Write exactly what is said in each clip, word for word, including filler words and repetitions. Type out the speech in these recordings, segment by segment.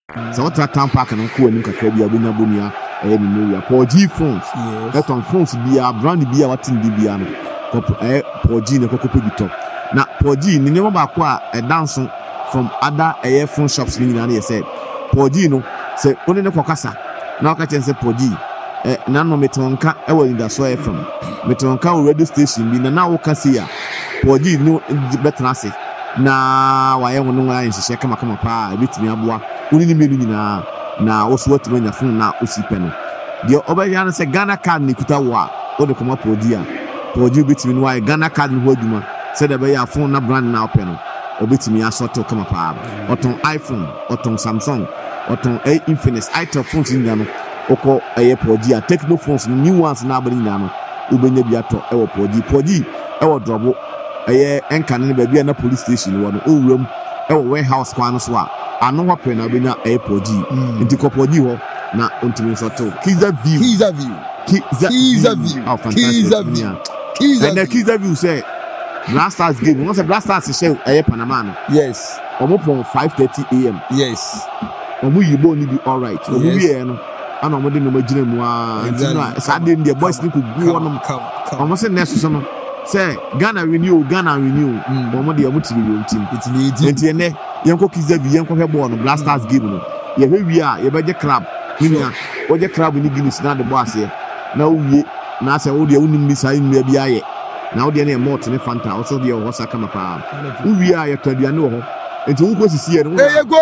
So what that town park and ko nim kakra bia obunya bonia eh ni area four G phones that on phones bia brand bia watin di bia no eh four G ne kokope bi top na four G ni ne ba ko a e dance from other eh phone shops ni na na say four G no say oni ne kokasa na ka chen say four G eh na no metonka e wo inda so F M metonka o radio station bi na na wo ka say ya four G no better say na waye wono nga nhihye kama kama pa ebitimi aboa woni ni menu nyina na oso watuma nya phone na osipe no de obeya no se Ghana card ni kuta wo a o de koma podi a podi bitimi no waye Ghana card ni ho aduma se de be ya phone na brand na open no obitimi asoto kama pa oton iPhone oton Samsung oton a Infinix itel phones ni no oko eye podi a Tecno phones new ones na abani na no ubenya bi ato e wo podi podi e wo drobo eye enka ne ba bia na police station wo no owuram e wo warehouse kwan so a ano ho pe na benya airport G nti kopodi ho na ontimi so to Kiza View Kiza View Kiza View oh fantastic Kiza and the Kiza View say Blasters game once Blasters show eye Panama no yes omo from five thirty a m yes omo yibo ni be all right omo wie no ana omo de no magina mu a nti no sa de the boys ni ko gu wonom omo se next so no say Ghana renew Ghana renew omo de omo tiri renew team nti ene yenko Kiza View yenko hwe ball no Blasters game no ye hwe wi a ye beje club ninia oje club ni Guinness na de boss ye na uwie na say wo de wonim ni sai nua bi aye na wo de na malt ne Fanta also de wo saka mapa uwie a ye taduane wo ho nti wo ko sisi ye no there you go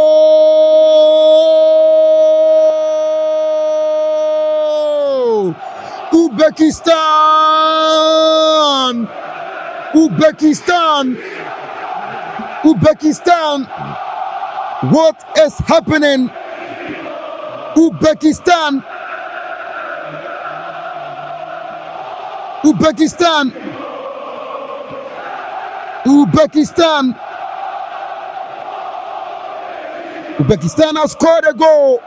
Uzbekistan Uzbekistan Uzbekistan what is happening Uzbekistan Uzbekistan Uzbekistan Uzbekistan has scored a goal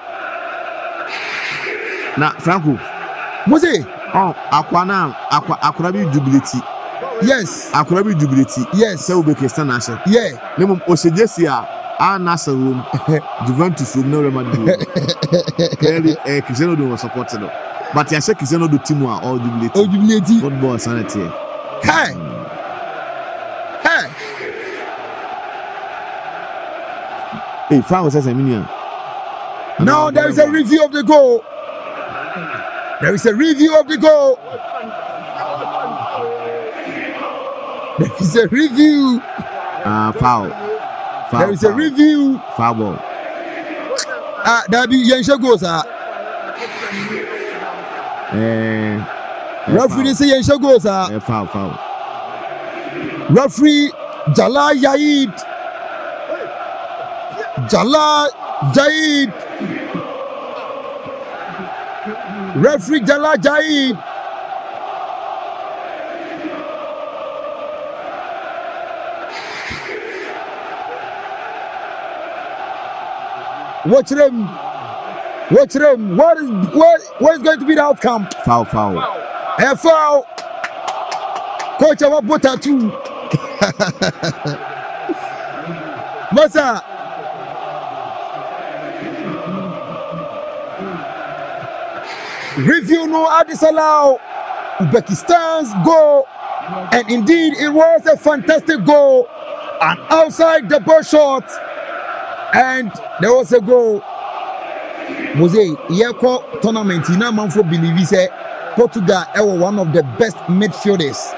na Franco Mose oh akwana akwa akura bi jubility yes akura bi jubility yes say Uzbekistan na she yeah nemum osejesi a a nasa room Juventus room no Real Madrid clearly eh Cristiano do was supported but ya say Cristiano do team a all jubility all jubility football sanity hey hey hey fan was say minion now there is a review of the goal there is a review of the goal there is a review uh foul Foul, there is foul. a review. Foul ball. Ah, there be Yensha goes. Ah, eh. referee say Yensha goes. Ah, eh, foul, foul. Referee Jala Yaid. Jala Jaid. Referee Jala Jaid. Watch them. Watch them. What is what? What is going to be the outcome? Foul, foul. A foul. Coach, our butter too. Masa. Review no are disallowed. Uzbekistan's goal, and indeed it was a fantastic goal, an outside the ball shot. And there was a goal. Mose, Yeko tournament, in a man for believe Portugal, one of the best midfielders.